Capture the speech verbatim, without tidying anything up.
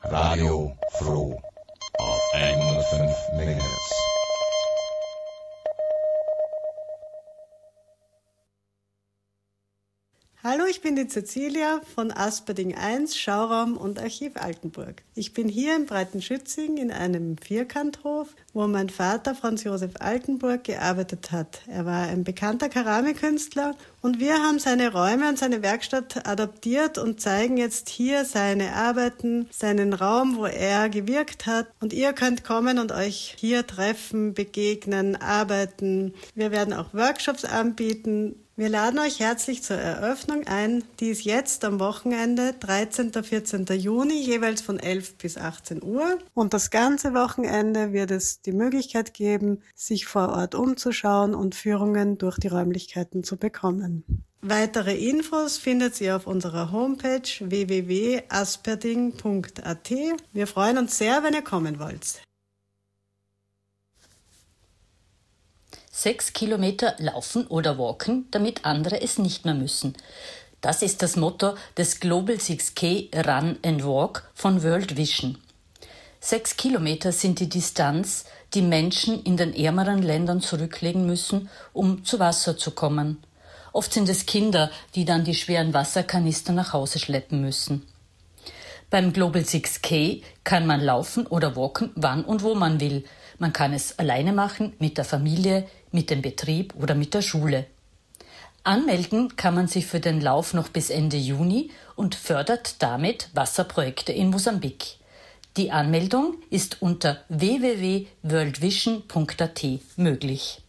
Radio Froh auf hundertfünf Megahertz. Hallo, ich bin die Cecilia von Asperding eins, Schauraum und Archiv Altenburg. Ich bin hier in Breitenschützing in einem Vierkanthof, wo mein Vater Franz Josef Altenburg gearbeitet hat. Er war ein bekannter Keramikkünstler und wir haben seine Räume und seine Werkstatt adaptiert und zeigen jetzt hier seine Arbeiten, seinen Raum, wo er gewirkt hat. Und ihr könnt kommen und euch hier treffen, begegnen, arbeiten. Wir werden auch Workshops anbieten. Wir laden euch herzlich zur Eröffnung ein, die ist jetzt am Wochenende, dreizehnten und vierzehnten Juni, jeweils von elf bis achtzehn Uhr. Und das ganze Wochenende wird es die Möglichkeit geben, sich vor Ort umzuschauen und Führungen durch die Räumlichkeiten zu bekommen. Weitere Infos findet ihr auf unserer Homepage w w w punkt asperding punkt a t. Wir freuen uns sehr, wenn ihr kommen wollt. Sechs Kilometer laufen oder walken, damit andere es nicht mehr müssen. Das ist das Motto des Global six K Run and Walk von World Vision. Sechs Kilometer sind die Distanz, die Menschen in den ärmeren Ländern zurücklegen müssen, um zu Wasser zu kommen. Oft sind es Kinder, die dann die schweren Wasserkanister nach Hause schleppen müssen. Beim Global six K kann man laufen oder walken, wann und wo man will. Man kann es alleine machen, mit der Familie, mit dem Betrieb oder mit der Schule. Anmelden kann man sich für den Lauf noch bis Ende Juni und fördert damit Wasserprojekte in Mosambik. Die Anmeldung ist unter w w w punkt world vision punkt a t möglich.